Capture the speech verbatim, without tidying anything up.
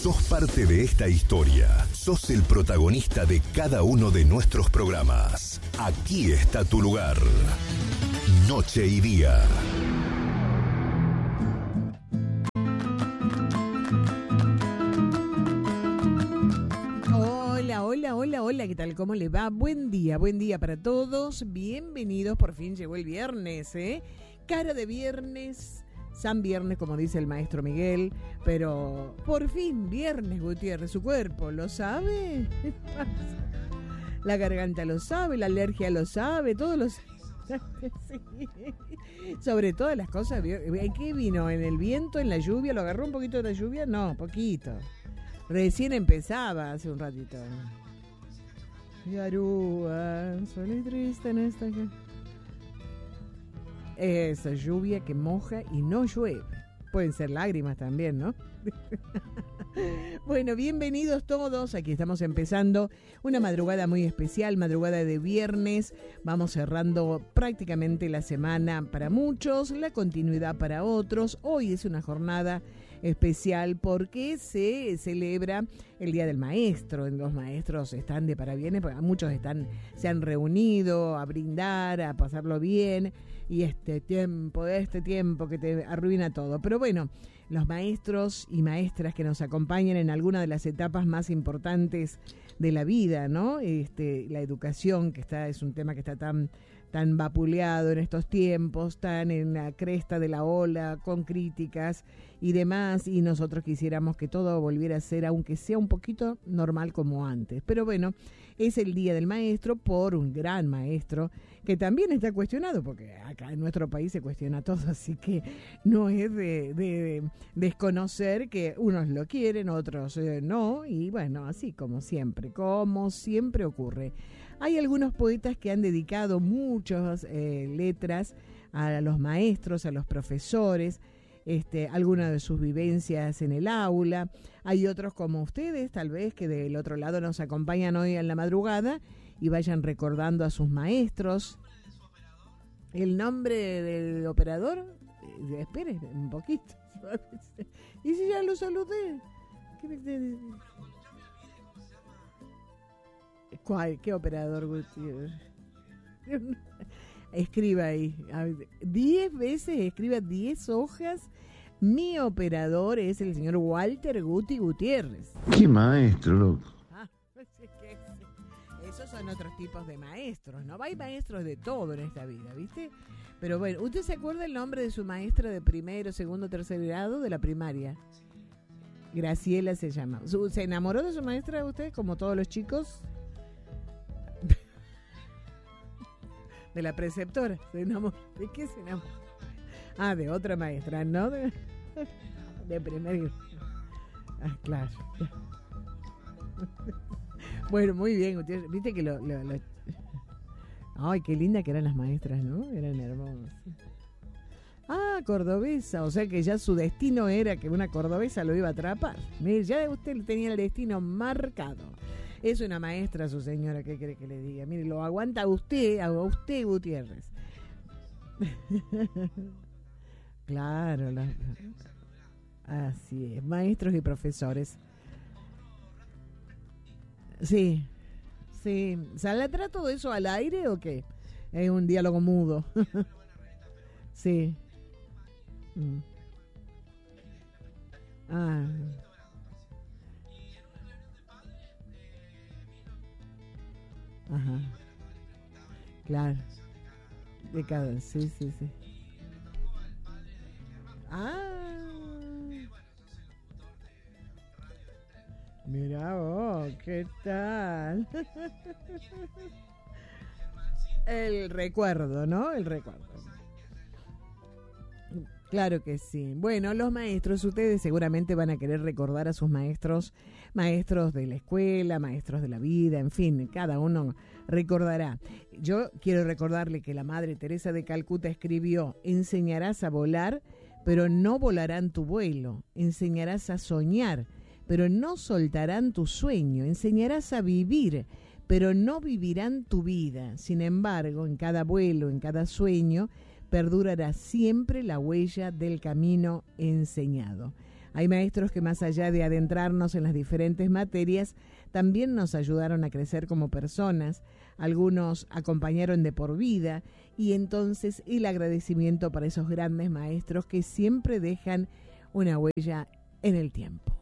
Sos parte de esta historia. Sos el protagonista de cada uno de nuestros programas. Aquí está tu lugar. Noche y día. Hola, hola, hola, hola, ¿qué tal? ¿Cómo le va? Buen día, buen día para todos. Bienvenidos, por fin llegó el viernes, ¿eh? Cara de viernes, San Viernes, como dice el maestro Miguel, pero por fin viernes, Gutiérrez, su cuerpo lo sabe. La garganta lo sabe, la alergia lo sabe, todos los... Sí. Sobre todas las cosas, ¿qué vino? ¿En el viento, en la lluvia? ¿Lo agarró un poquito de la lluvia? No, poquito. Recién empezaba hace un ratito. Yarúa, sol y triste en esta... Esa lluvia que moja y no llueve. Pueden ser lágrimas también, ¿no? Bueno, bienvenidos todos. Aquí estamos empezando una madrugada muy especial, madrugada de viernes. Vamos cerrando prácticamente la semana para muchos, la continuidad para otros. Hoy es una jornada especial porque se celebra el Día del Maestro. Los maestros están de parabienes, porque muchos están, se han reunido a brindar, a pasarlo bien, y este tiempo, este tiempo que te arruina todo. Pero bueno, los maestros y maestras que nos acompañan en alguna de las etapas más importantes de la vida, ¿no? Este, la educación, que está, es un tema que está tan, tan vapuleado en estos tiempos, tan en la cresta de la ola, con críticas y demás, y nosotros quisiéramos que todo volviera a ser, aunque sea un poquito normal como antes. Pero bueno, es el Día del Maestro por un gran maestro que también está cuestionado, porque acá en nuestro país se cuestiona todo, así que no es de, de, de desconocer que unos lo quieren, otros eh, no, y bueno, así como siempre, como siempre ocurre. Hay algunos poetas que han dedicado muchas eh, letras a los maestros, a los profesores, este, algunas de sus vivencias en el aula. Hay otros como ustedes, tal vez, que del otro lado nos acompañan hoy en la madrugada y vayan recordando a sus maestros. El nombre del operador, eh, espere un poquito. ¿Y si ya lo saludé? ¿Qué, ¿Cuál? ¿Qué operador, Gutiérrez? Escriba ahí. Diez veces, escriba diez hojas. Mi operador es el señor Walter Guti Gutiérrez. ¿Qué maestro, loco? Ah, esos son otros tipos de maestros, ¿no? Hay maestros de todo en esta vida, ¿viste? Pero bueno, ¿usted se acuerda el nombre de su maestra de primero, segundo, tercer grado de la primaria? Graciela se llama. ¿Se enamoró de su maestra usted, como todos los chicos? De la preceptora, se enamoró. ¿De qué se enamoró? Ah, de otra maestra, ¿no? De, de primer. Ah, claro. Bueno, muy bien. Usted, viste que lo, lo, lo. Ay, qué linda que eran las maestras, ¿no? Eran hermosas. Ah, cordobesa. O sea que ya su destino era que una cordobesa lo iba a atrapar. Mire, ya usted tenía el destino marcado. Es una maestra su señora, ¿qué cree que le diga? Mire, lo aguanta usted, a usted, Gutiérrez. Claro, la, así es, maestros y profesores. Sí, sí. ¿Saldrá todo eso al aire o qué? Es un diálogo mudo. Sí. Mm. Ah. Ajá. Claro. De cada, sí, sí, sí. Ah. Mira vos, ¿qué tal? El recuerdo, ¿no? El recuerdo. Claro que sí. Bueno, los maestros, ustedes seguramente van a querer recordar a sus maestros, maestros de la escuela, maestros de la vida, en fin, cada uno recordará. Yo quiero recordarle que la Madre Teresa de Calcuta escribió: enseñarás a volar, pero no volarán tu vuelo. Enseñarás a soñar, pero no soltarán tu sueño. Enseñarás a vivir, pero no vivirán tu vida. Sin embargo, en cada vuelo, en cada sueño, perdurará siempre la huella del camino enseñado. Hay maestros que más allá de adentrarnos en las diferentes materias, también nos ayudaron a crecer como personas, algunos acompañaron de por vida, y entonces el agradecimiento para esos grandes maestros que siempre dejan una huella en el tiempo.